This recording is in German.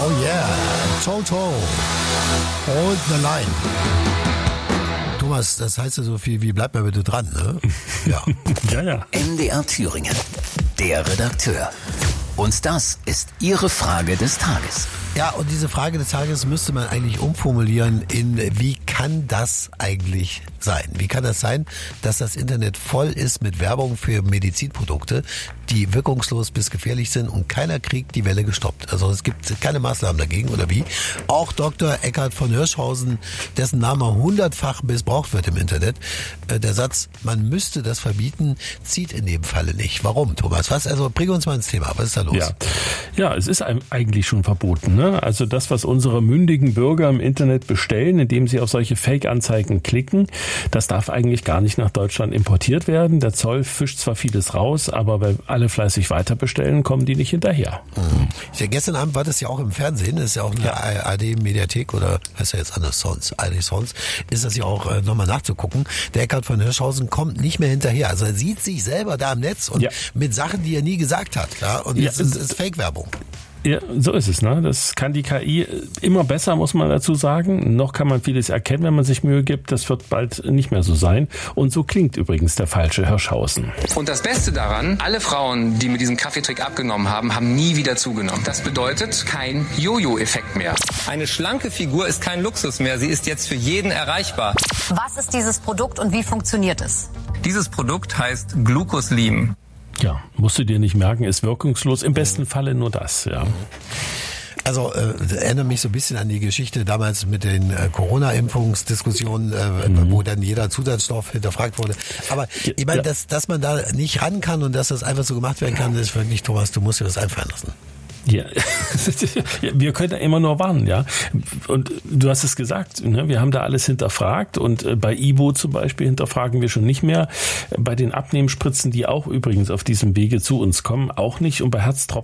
Oh yeah, Toto, hold the line. Thomas, das heißt ja so viel wie bleib mal bitte dran, ne? Ja. Ja. MDR Thüringen, der Redakteur. Und das ist Ihre Frage des Tages. Ja, und diese Frage des Tages müsste man eigentlich umformulieren in, wie kann das eigentlich sein? Wie kann das sein, dass das Internet voll ist mit Werbung für Medizinprodukte, die wirkungslos bis gefährlich sind und keiner kriegt die Welle gestoppt? Also es gibt keine Maßnahmen dagegen, oder wie? Auch Dr. Eckhard von Hirschhausen, dessen Name 100-fach missbraucht wird im Internet, der Satz, man müsste das verbieten, zieht in dem Falle nicht. Warum, Thomas? Also bring uns mal ins Thema. Was ist da los? Ja, es ist eigentlich schon verboten, ne? Also das, was unsere mündigen Bürger im Internet bestellen, indem sie auf solche Fake-Anzeigen klicken, das darf eigentlich gar nicht nach Deutschland importiert werden. Der Zoll fischt zwar vieles raus, aber weil alle fleißig weiter bestellen, kommen die nicht hinterher. Ja, gestern Abend war das ja auch im Fernsehen, das ist ja auch eine ARD-Mediathek oder heißt ja jetzt anders sonst, ist das ja auch nochmal nachzugucken. Der Eckhard von Hirschhausen kommt nicht mehr hinterher. Also er sieht sich selber da im Netz und mit Sachen, die er nie gesagt hat. Ja? Und jetzt ist es Fake-Werbung. Ja, so ist es, ne? Das kann die KI immer besser, muss man dazu sagen. Noch kann man vieles erkennen, wenn man sich Mühe gibt. Das wird bald nicht mehr so sein. Und so klingt übrigens der falsche Hirschhausen. Und das Beste daran, alle Frauen, die mit diesem Kaffeetrick abgenommen haben, haben nie wieder zugenommen. Das bedeutet kein Jojo-Effekt mehr. Eine schlanke Figur ist kein Luxus mehr. Sie ist jetzt für jeden erreichbar. Was ist dieses Produkt und wie funktioniert es? Dieses Produkt heißt Glucoslim. Ja, musst du dir nicht merken, ist wirkungslos. Im besten Falle nur das, ja. Also erinnert mich so ein bisschen an die Geschichte damals mit den Corona-Impfungsdiskussionen, wo dann jeder Zusatzstoff hinterfragt wurde. Aber ich meine, dass man da nicht ran kann und dass das einfach so gemacht werden kann, das ist wirklich, Thomas, du musst dir das einfallen lassen. Ja, wir können immer nur warnen, ja. Und du hast es gesagt, ne? Wir haben da alles hinterfragt und bei Ibo zum Beispiel hinterfragen wir schon nicht mehr. Bei den Abnehmspritzen, die auch übrigens auf diesem Wege zu uns kommen, auch nicht. Und bei Herztropfen